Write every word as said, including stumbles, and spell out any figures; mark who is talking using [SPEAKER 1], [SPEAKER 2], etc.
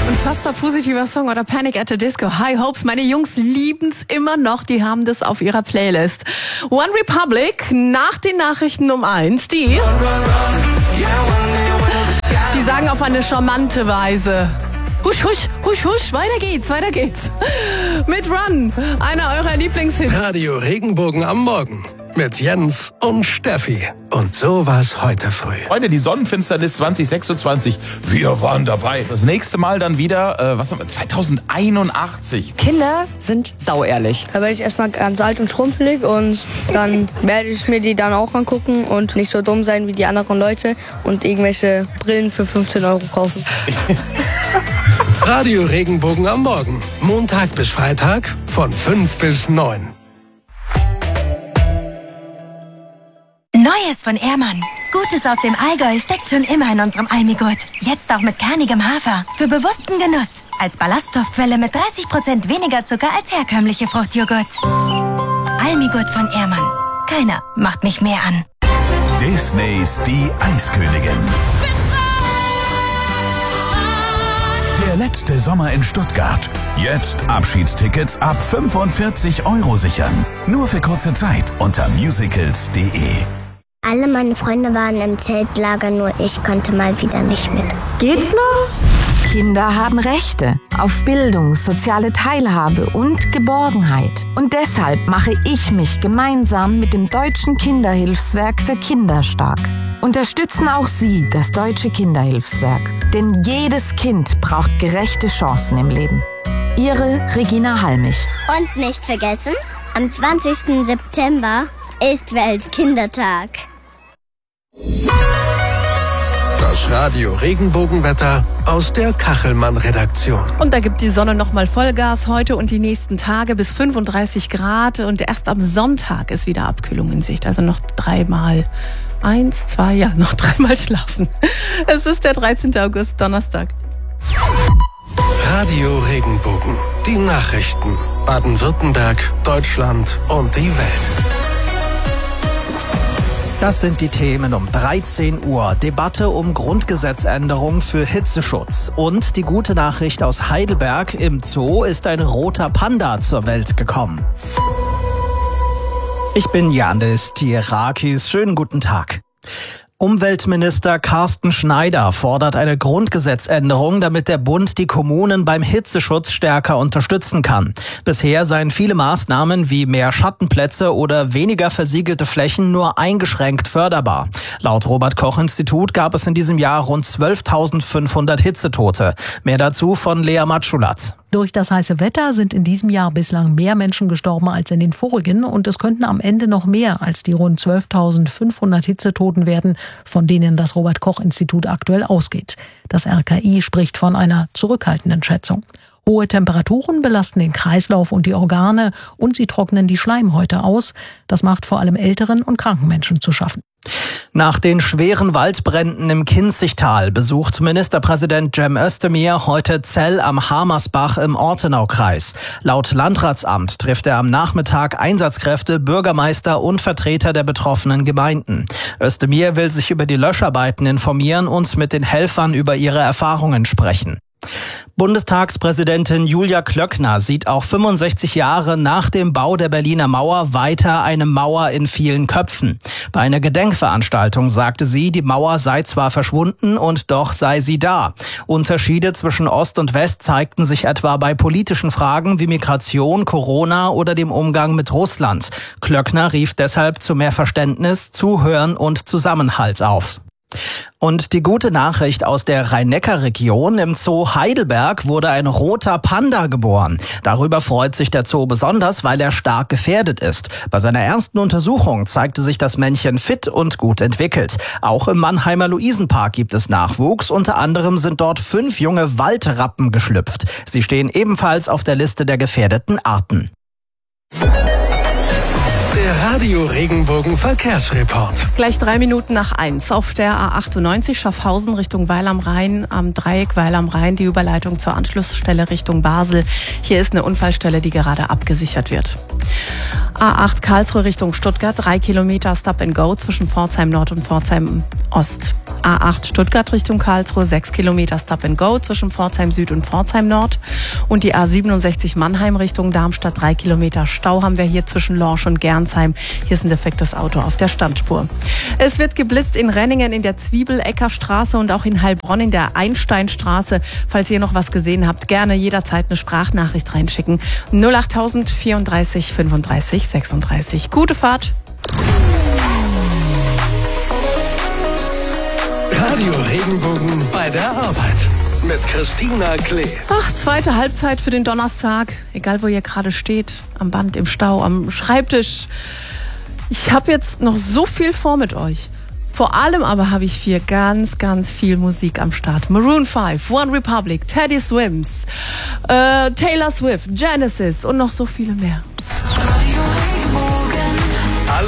[SPEAKER 1] Unfassbar positiver Song oder Panic at the Disco. High Hopes, meine Jungs lieben's immer noch, die haben das auf ihrer Playlist. One Republic, nach den Nachrichten um eins, die, die sagen auf eine charmante Weise: Husch, husch, husch, husch, weiter geht's, weiter geht's. Mit Run, einer eurer Lieblingshits.
[SPEAKER 2] Radio Regenbogen am Morgen mit Jens und Steffi. Und so war's heute früh.
[SPEAKER 3] Freunde, die Sonnenfinsternis zwanzig sechsundzwanzig, wir waren dabei. Das nächste Mal dann wieder, äh, was haben wir, zweitausendeinundachtzig.
[SPEAKER 1] Kinder sind sauehrlich.
[SPEAKER 4] Da werde ich erstmal ganz alt und schrumpelig und dann werde ich mir die dann auch angucken und nicht so dumm sein wie die anderen Leute und irgendwelche Brillen für fünfzehn Euro kaufen.
[SPEAKER 2] Radio Regenbogen am Morgen. Montag bis Freitag von fünf bis neun.
[SPEAKER 5] Neues von Ehrmann. Gutes aus dem Allgäu steckt schon immer in unserem Almigurt. Jetzt auch mit kernigem Hafer. Für bewussten Genuss. Als Ballaststoffquelle mit dreißig Prozent weniger Zucker als herkömmliche Fruchtjoghurts. Almigurt von Ehrmann. Keiner macht mich mehr an.
[SPEAKER 6] Disneys Die Eiskönigin. Der letzte Sommer in Stuttgart. Jetzt Abschiedstickets ab fünfundvierzig Euro sichern. Nur für kurze Zeit unter musicals punkt de.
[SPEAKER 7] Alle meine Freunde waren im Zeltlager, nur ich konnte mal wieder nicht mit.
[SPEAKER 1] Geht's noch?
[SPEAKER 8] Kinder haben Rechte auf Bildung, soziale Teilhabe und Geborgenheit. Und deshalb mache ich mich gemeinsam mit dem Deutschen Kinderhilfswerk für Kinder stark. Unterstützen auch Sie das Deutsche Kinderhilfswerk. Denn jedes Kind braucht gerechte Chancen im Leben. Ihre Regina Halmich.
[SPEAKER 7] Und nicht vergessen, am zwanzigsten September ist Weltkindertag.
[SPEAKER 2] Das Radio Regenbogenwetter aus der Kachelmann-Redaktion.
[SPEAKER 1] Und da gibt die Sonne nochmal Vollgas heute und die nächsten Tage bis fünfunddreißig Grad. Und erst am Sonntag ist wieder Abkühlung in Sicht. Also noch dreimal, eins, zwei, ja, noch dreimal schlafen. Es ist der dreizehnten August, Donnerstag.
[SPEAKER 2] Radio Regenbogen. Die Nachrichten. Baden-Württemberg, Deutschland und die Welt.
[SPEAKER 9] Das sind die Themen um dreizehn Uhr. Debatte um Grundgesetzänderung für Hitzeschutz. Und die gute Nachricht aus Heidelberg: Im Zoo ist ein roter Panda zur Welt gekommen. Ich bin Janis Tierakis. Schönen guten Tag. Umweltminister Carsten Schneider fordert eine Grundgesetzänderung, damit der Bund die Kommunen beim Hitzeschutz stärker unterstützen kann. Bisher seien viele Maßnahmen wie mehr Schattenplätze oder weniger versiegelte Flächen nur eingeschränkt förderbar. Laut Robert-Koch-Institut gab es in diesem Jahr rund zwölftausendfünfhundert Hitzetote. Mehr dazu von Lea Matschulatz.
[SPEAKER 10] Durch das heiße Wetter sind in diesem Jahr bislang mehr Menschen gestorben als in den vorigen und es könnten am Ende noch mehr als die rund zwölftausendfünfhundert Hitzetoten werden, von denen das Robert-Koch-Institut aktuell ausgeht. Das R K I spricht von einer zurückhaltenden Schätzung. Hohe Temperaturen belasten den Kreislauf und die Organe und sie trocknen die Schleimhäute aus. Das macht vor allem älteren und kranken Menschen zu schaffen.
[SPEAKER 9] Nach den schweren Waldbränden im Kinzigtal besucht Ministerpräsident Cem Özdemir heute Zell am Hamersbach im Ortenaukreis. Laut Landratsamt trifft er am Nachmittag Einsatzkräfte, Bürgermeister und Vertreter der betroffenen Gemeinden. Özdemir will sich über die Löscharbeiten informieren und mit den Helfern über ihre Erfahrungen sprechen. Bundestagspräsidentin Julia Klöckner sieht auch fünfundsechzig Jahre nach dem Bau der Berliner Mauer weiter eine Mauer in vielen Köpfen. Bei einer Gedenkveranstaltung sagte sie, die Mauer sei zwar verschwunden und doch sei sie da. Unterschiede zwischen Ost und West zeigten sich etwa bei politischen Fragen wie Migration, Corona oder dem Umgang mit Russland. Klöckner rief deshalb zu mehr Verständnis, Zuhören und Zusammenhalt auf. Und die gute Nachricht aus der Rhein-Neckar-Region: Im Zoo Heidelberg wurde ein roter Panda geboren. Darüber freut sich der Zoo besonders, weil er stark gefährdet ist. Bei seiner ersten Untersuchung zeigte sich das Männchen fit und gut entwickelt. Auch im Mannheimer Luisenpark gibt es Nachwuchs. Unter anderem sind dort fünf junge Waldrappen geschlüpft. Sie stehen ebenfalls auf der Liste der gefährdeten Arten.
[SPEAKER 2] Der Der Radio Regenbogen Verkehrsreport.
[SPEAKER 1] Gleich drei Minuten nach eins. Auf der A achtundneunzig Schaffhausen Richtung Weil am Rhein, am Dreieck Weil am Rhein, die Überleitung zur Anschlussstelle Richtung Basel. Hier ist eine Unfallstelle, die gerade abgesichert wird. A acht Karlsruhe Richtung Stuttgart, drei Kilometer Stop and Go zwischen Pforzheim Nord und Pforzheim Ost. A acht Stuttgart Richtung Karlsruhe, sechs Kilometer Stop and Go zwischen Pforzheim Süd und Pforzheim Nord. Und die A siebenundsechzig Mannheim Richtung Darmstadt, drei Kilometer Stau haben wir hier zwischen Lorsch und Gernsheim. Hier ist ein defektes Auto auf der Standspur. Es wird geblitzt in Renningen in der Zwiebel-Ecker-Straße und auch in Heilbronn in der Einsteinstraße. Falls ihr noch was gesehen habt, gerne jederzeit eine Sprachnachricht reinschicken. null achttausend vierunddreißig fünfunddreißig sechsunddreißig. Gute Fahrt.
[SPEAKER 2] Radio Regenbogen bei der Arbeit mit Christina Klee.
[SPEAKER 1] Ach, zweite Halbzeit für den Donnerstag. Egal, wo ihr gerade steht. Am Band, im Stau, am Schreibtisch. Ich habe jetzt noch so viel vor mit euch. Vor allem aber habe ich hier ganz, ganz viel Musik am Start. Maroon five, One Republic, Teddy Swims, äh, Taylor Swift, Genesis und noch so viele mehr.